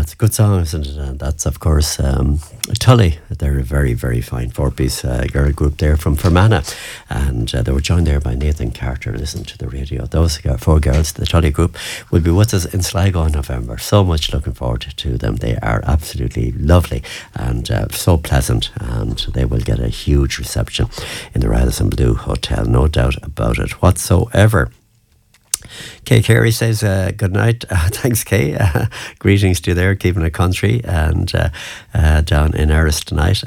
it's a good song, isn't it? And that's, of course, Tully. They're a very, very fine four-piece girl group there from Fermanagh. And they were joined there by Nathan Carter. Listen to the radio. Those four girls, the Tully group, will be with us in Sligo in November. So much looking forward to them. They are absolutely lovely and so pleasant. And they will get a huge reception in the Radisson Blue Hotel. No doubt about it whatsoever. Kay Carey says good night. Thanks, Kay. Greetings to you there, keeping it country and down in Erris tonight,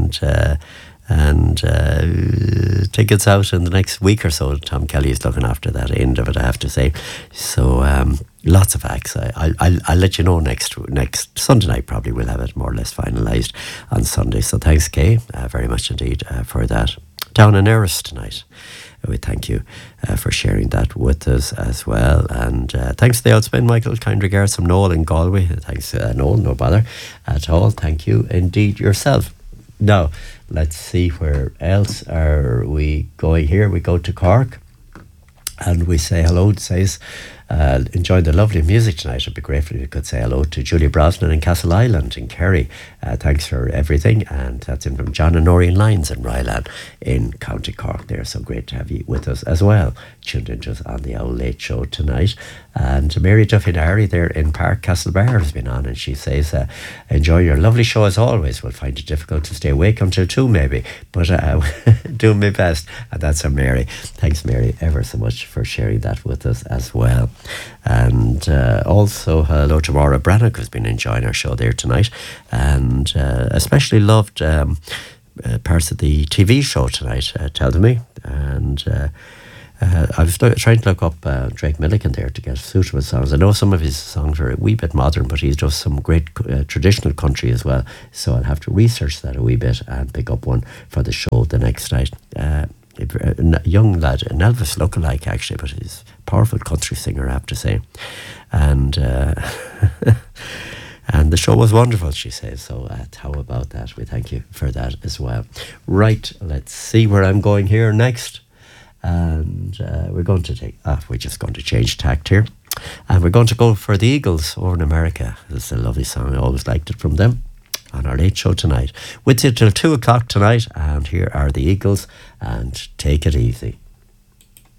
and tickets out in the next week or so. Tom Kelly is looking after that end of it, I have to say. So lots of acts. I'll let you know next Sunday night. Probably we'll have it more or less finalised on Sunday. So thanks, Kay, very much indeed for that. Down in Erris tonight. We thank you for sharing that with us as well. And thanks to the Outspin, Michael. Kind regards from Noel in Galway. Thanks, Noel. No bother at all. Thank you indeed yourself. Now, let's see where else are we going here. We go to Cork and we say hello. It says, enjoy the lovely music tonight. I'd be grateful if you could say hello to Julie Brosnan in Castle Island in Kerry. Thanks for everything. And that's in from John and Noreen Lyons in Ryland in County Cork there. So great to have you with us as well. Tuned in just on the Owl Late Show tonight. And Mary Duffy Nari there in Park Castlebar has been on, and she says, enjoy your lovely show as always. We'll find it difficult to stay awake until 2 maybe, but doing my best. And that's from Mary. Thanks, Mary, ever so much for sharing that with us as well. And also hello to Maura Brannock, who's been enjoying our show there tonight, and especially loved parts of the TV show tonight, Tell Me. And I was trying to look up Drake Milligan there to get suitable songs. I know some of his songs are a wee bit modern, but he's just some great traditional country as well. So I'll have to research that a wee bit and pick up one for the show the next night. A young lad, an Elvis lookalike actually, but he's a powerful country singer, I have to say. And and the show was wonderful, she says. So how about that? We thank you for that as well. Right, let's see where I'm going here next. And we're just going to change tact here. And we're going to go for the Eagles over in America. It's a lovely song. I always liked it from them. On our late show tonight. With you till 2 o'clock tonight. And here are the Eagles. And take it easy.